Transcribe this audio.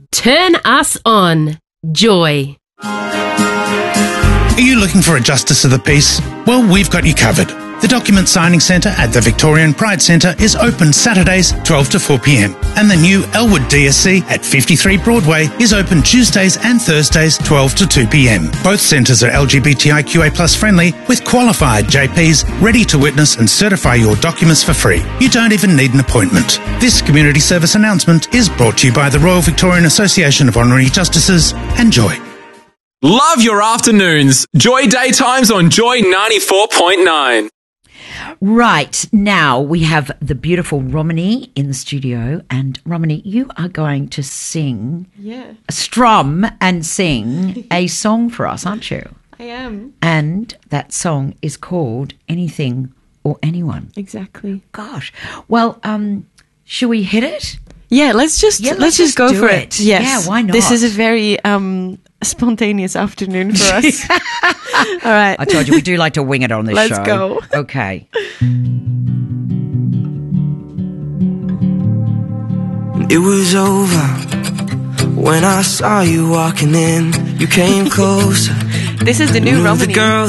Turn us on. Joy. Are you looking for a Justice of the Peace? Well, we've got you covered. The Document Signing Centre at the Victorian Pride Centre is open Saturdays 12 to 4 p.m. And the new Elwood DSC at 53 Broadway is open Tuesdays and Thursdays 12 to 2 p.m. Both centres are LGBTIQA+ friendly with qualified JPs ready to witness and certify your documents for free. You don't even need an appointment. This community service announcement is brought to you by the Royal Victorian Association of Honorary Justices and Joy. Love your afternoons. Joy Daytimes on Joy 94.9. Right, now we have the beautiful Romany in the studio, and Romany, you are going to sing, strum and sing a song for us, aren't you? I am. And that song is called Anything or Anyone. Exactly. Gosh. Well, should we hit it? Yeah, let's just go do for it. it. Yes. Yeah, why not? This is a very spontaneous afternoon for us. All right. I told you we do like to wing it on this show. Let's go. Okay. It was over when I saw you walking in. You came closer. This is the new The Romany. girl